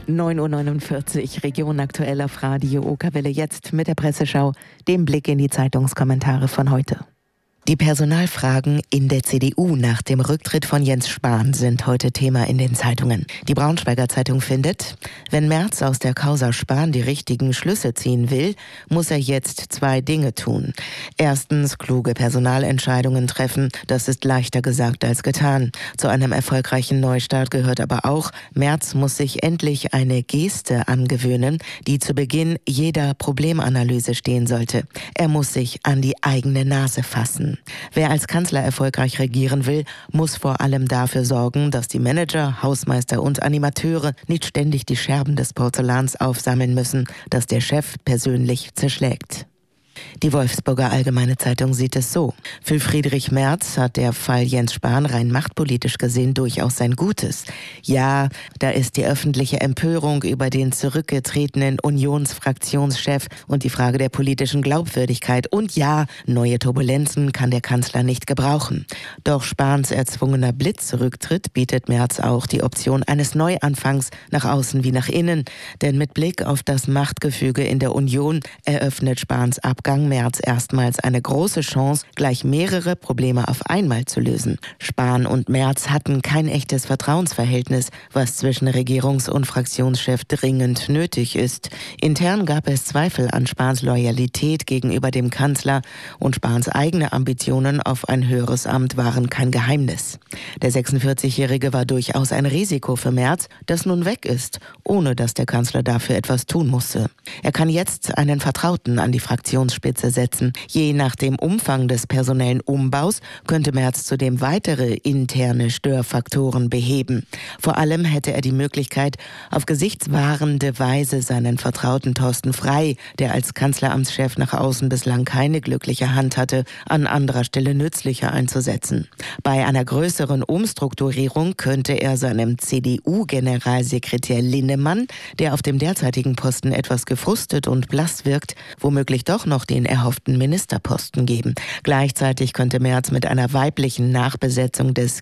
9:49 Uhr, Region aktuell auf Radio Okerwelle, jetzt mit der Presseschau, dem Blick in die Zeitungskommentare von heute. Die Personalfragen in der CDU nach dem Rücktritt von Jens Spahn sind heute Thema in den Zeitungen. Die Braunschweiger Zeitung findet, wenn Merz aus der Causa Spahn die richtigen Schlüsse ziehen will, muss er jetzt 2 Dinge tun. Erstens, kluge Personalentscheidungen treffen. Das ist leichter gesagt als getan. Zu einem erfolgreichen Neustart gehört aber auch, Merz muss sich endlich eine Geste angewöhnen, die zu Beginn jeder Problemanalyse stehen sollte. Er muss sich an die eigene Nase fassen. Wer als Kanzler erfolgreich regieren will, muss vor allem dafür sorgen, dass die Manager, Hausmeister und Animateure nicht ständig die Scherben des Porzellans aufsammeln müssen, das der Chef persönlich zerschlägt. Die Wolfsburger Allgemeine Zeitung sieht es so. Für Friedrich Merz hat der Fall Jens Spahn rein machtpolitisch gesehen durchaus sein Gutes. Ja, da ist die öffentliche Empörung über den zurückgetretenen Unionsfraktionschef und die Frage der politischen Glaubwürdigkeit. Und ja, neue Turbulenzen kann der Kanzler nicht gebrauchen. Doch Spahns erzwungener Blitzrücktritt bietet Merz auch die Option eines Neuanfangs nach außen wie nach innen. Denn mit Blick auf das Machtgefüge in der Union eröffnet Spahns Abgang Merz erstmals eine große Chance, gleich mehrere Probleme auf einmal zu lösen. Spahn und Merz hatten kein echtes Vertrauensverhältnis, was zwischen Regierungs- und Fraktionschef dringend nötig ist. Intern gab es Zweifel an Spahns Loyalität gegenüber dem Kanzler und Spahns eigene Ambitionen auf ein höheres Amt waren kein Geheimnis. Der 46-Jährige war durchaus ein Risiko für Merz, das nun weg ist, ohne dass der Kanzler dafür etwas tun musste. Er kann jetzt einen Vertrauten an die Fraktionsspitze setzen. Je nach dem Umfang des personellen Umbaus könnte Merz zudem weitere interne Störfaktoren beheben. Vor allem hätte er die Möglichkeit, auf gesichtswahrende Weise seinen Vertrauten Thorsten Frey, der als Kanzleramtschef nach außen bislang keine glückliche Hand hatte, an anderer Stelle nützlicher einzusetzen. Bei einer größeren Umstrukturierung könnte er seinem CDU-Generalsekretär Linnemann, der auf dem derzeitigen Posten etwas gefrustet und blass wirkt, womöglich doch noch den erhofften Ministerposten geben. Gleichzeitig könnte Merz mit einer weiblichen Nachbesetzung des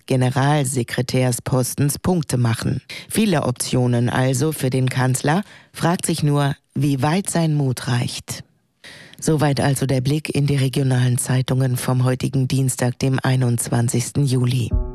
Generalsekretärspostens Punkte machen. Viele Optionen also für den Kanzler, fragt sich nur, wie weit sein Mut reicht. Soweit also der Blick in die regionalen Zeitungen vom heutigen Dienstag, dem 21. Juli.